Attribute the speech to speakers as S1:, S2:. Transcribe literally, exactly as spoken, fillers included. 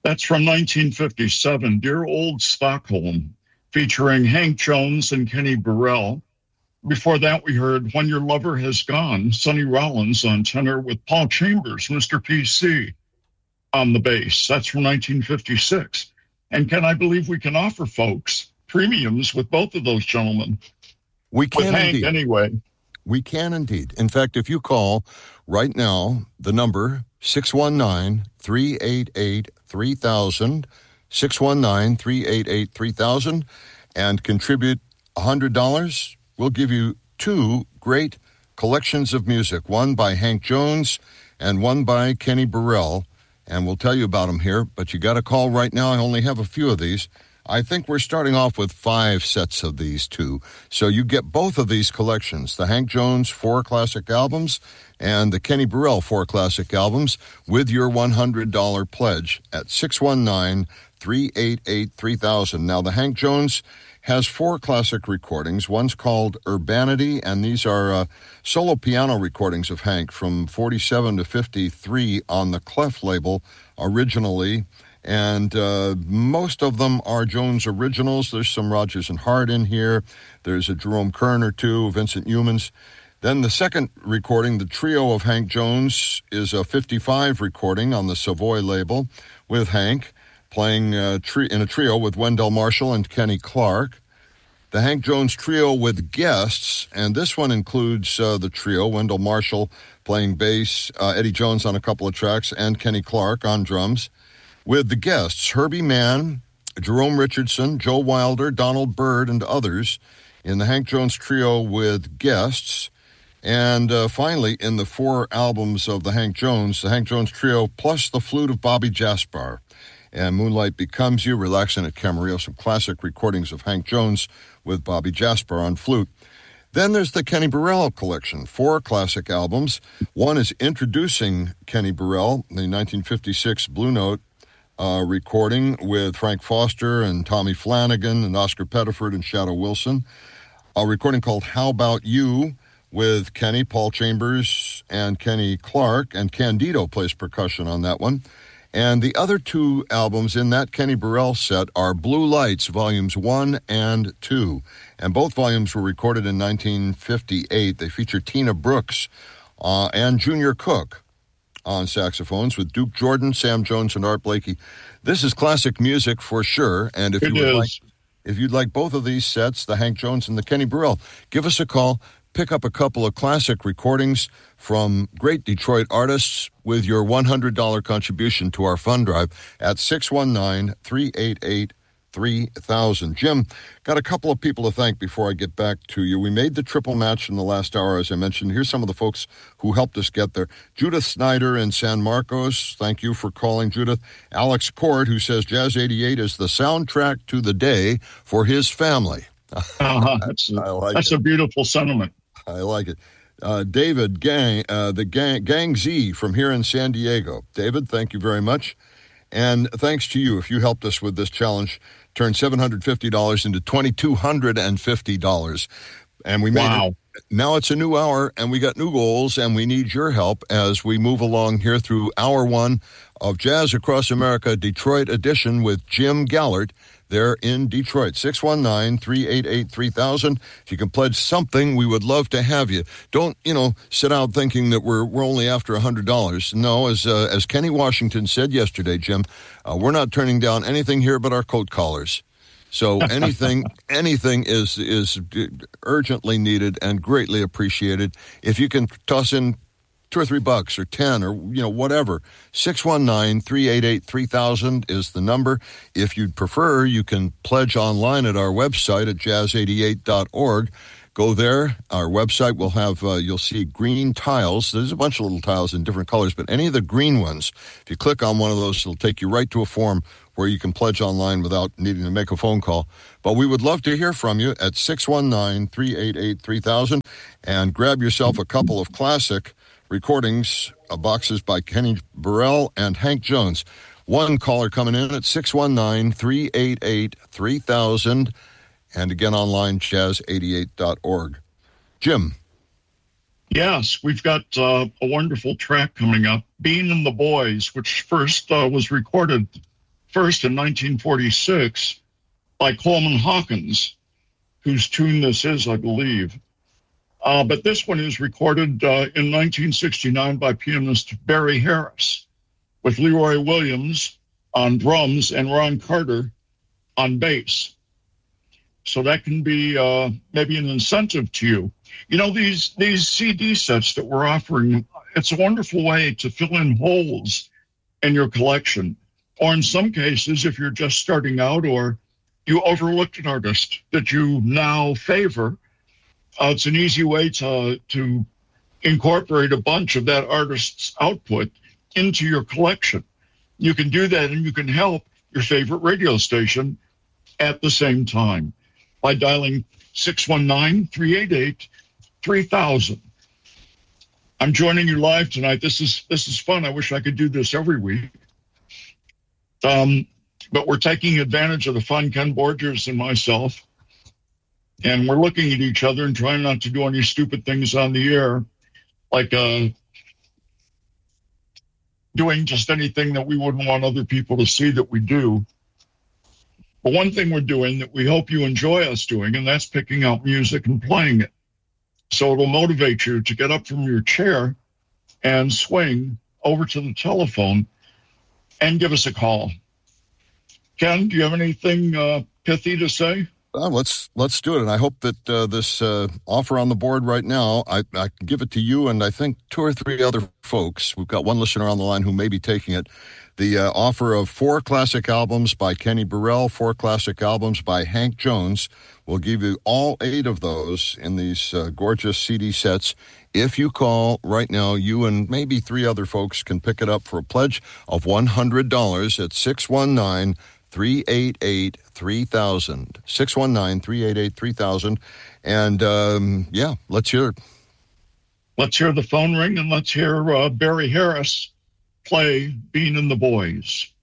S1: That's from nineteen fifty-seven, Dear Old Stockholm, featuring Hank Jones and Kenny Burrell. Before that, we heard When Your Lover Has Gone, Sonny Rollins on tenor with Paul Chambers, Mister P C, on the bass. That's from nineteen fifty-six. And can I believe we can offer folks premiums with both of those gentlemen?
S2: We can
S1: with Hank,
S2: indeed.
S1: Anyway.
S2: We can indeed. In fact, if you call right now, the number six one nine, three eight eight, three thousand, six one nine, three eight eight, three thousand, and contribute one hundred dollars, we'll give you two great collections of music, one by Hank Jones and one by Kenny Burrell, and we'll tell you about them here, but you got to call right now. I only have a few of these. I think we're starting off with five sets of these two. So you get both of these collections, the Hank Jones four classic albums and the Kenny Burrell four classic albums, with your one hundred dollars pledge at six one nine, three eight eight, three thousand. Now, the Hank Jones has four classic recordings. One's called Urbanity, and these are uh, solo piano recordings of Hank from forty-seven to fifty-three on the Clef label originally. And uh, most of them are Jones originals. There's some Rodgers and Hart in here. There's a Jerome Kern or two, Vincent Youmans. Then the second recording, the trio of Hank Jones, is a fifty-five recording on the Savoy label with Hank playing uh, tri- in a trio with Wendell Marshall and Kenny Clark. The Hank Jones trio with guests, and this one includes uh, the trio, Wendell Marshall playing bass, uh, Eddie Jones on a couple of tracks, and Kenny Clark on drums. With the guests, Herbie Mann, Jerome Richardson, Joe Wilder, Donald Byrd, and others in the Hank Jones trio with guests. And uh, finally, in the four albums of the Hank Jones, the Hank Jones trio plus the flute of Bobby Jaspar. And Moonlight Becomes You, Relaxing at Camarillo, some classic recordings of Hank Jones with Bobby Jaspar on flute. Then there's the Kenny Burrell collection, four classic albums. One is introducing Kenny Burrell, the nineteen fifty-six Blue Note Uh, recording with Frank Foster and Tommy Flanagan and Oscar Pettiford and Shadow Wilson. A recording called How About You with Kenny, Paul Chambers, and Kenny Clark, and Candido plays percussion on that one. And the other two albums in that Kenny Burrell set are Blue Lights, Volumes one and two. And both volumes were recorded in nineteen fifty-eight. They feature Tina Brooks uh, and Junior Cook on saxophones with Duke Jordan, Sam Jones, and Art Blakey. This is classic music for sure. And if
S1: it
S2: you would
S1: is.
S2: like, if you'd like both of these sets, the Hank Jones and the Kenny Burrell, give us a call. Pick up a couple of classic recordings from great Detroit artists with your one hundred dollars contribution to our fund drive at six one nine, three eight eight, three thousand. Jim, got a couple of people to thank before I get back to you. We made the triple match in the last hour, as I mentioned. Here's some of the folks who helped us get there. Judith Snyder in San Marcos. Thank you for calling, Judith. Alex Cord, who says Jazz eighty-eight is the soundtrack to the day for his family.
S1: Uh-huh. That's, a,
S2: I like
S1: that's
S2: it.
S1: a beautiful sentiment.
S2: I like it. Uh, David Gang, uh, the gang, Gang Z from here in San Diego. David, thank you very much. And thanks to you, if you helped us with this challenge, turn seven hundred fifty dollars into two thousand two hundred fifty dollars. And we made
S1: wow.
S2: it. Now it's a new hour, and we got new goals, and we need your help as we move along here through hour one of Jazz Across America Detroit edition with Jim Gallert there in Detroit. six one nine, three eight eight, three thousand. If you can pledge something, we would love to have you. Don't, you know, sit out thinking that we're we're only after one hundred dollars. No, as uh, as Kenny Washington said yesterday, Jim, uh, we're not turning down anything here but our coat collars. So anything anything is is urgently needed and greatly appreciated. If you can toss in two or three bucks or ten or, you know, whatever, six one nine, three eight eight, three thousand is the number. If you'd prefer, you can pledge online at our website at jazz eighty-eight dot org. Go there. Our website will have, uh, you'll see green tiles. There's a bunch of little tiles in different colors, but any of the green ones, if you click on one of those, it'll take you right to a form where you can pledge online without needing to make a phone call. But we would love to hear from you at six one nine, three eight eight, three thousand, and grab yourself a couple of classic recordings, uh, boxes by Kenny Burrell and Hank Jones. One caller coming in at six one nine, three eight eight, three thousand, and again online, jazz eighty-eight dot org. Jim.
S1: Yes, we've got uh, a wonderful track coming up, Bean and the Boys, which first uh, was recorded first in nineteen forty-six by Coleman Hawkins, whose tune this is, I believe. Uh, but this one is recorded uh, in nineteen sixty-nine by pianist Barry Harris, with Leroy Williams on drums and Ron Carter on bass. So that can be uh, maybe an incentive to you. You know, these these C D sets that we're offering, it's a wonderful way to fill in holes in your collection. Or in some cases, if you're just starting out or you overlooked an artist that you now favor, uh, it's an easy way to, to incorporate a bunch of that artist's output into your collection. You can do that, and you can help your favorite radio station at the same time by dialing six one nine, three eight eight, three thousand. I'm joining you live tonight. This is this is fun. I wish I could do this every week. Um, but we're taking advantage of the fun, Ken Borgers and myself, and we're looking at each other and trying not to do any stupid things on the air, like uh, doing just anything that we wouldn't want other people to see that we do. But one thing we're doing that we hope you enjoy us doing, and that's picking out music and playing it. So it'll motivate you to get up from your chair and swing over to the telephone and give us a call. Ken, do you have anything uh, pithy to say?
S2: Uh, let's let's do it. And I hope that uh, this uh, offer on the board right now, I, I can give it to you and I think two or three other folks. We've got one listener on the line who may be taking it. The uh, offer of four classic albums by Kenny Burrell, four classic albums by Hank Jones. We'll give you all eight of those in these uh, gorgeous C D sets. If you call right now, you and maybe three other folks can pick it up for a pledge of one hundred dollars at six one nine, three eight eight, three thousand. six one nine, three eight eight, three thousand. And, um, yeah, let's hear it.
S1: Let's hear the phone ring, and let's hear uh, Barry Harris play Bean and the Boys.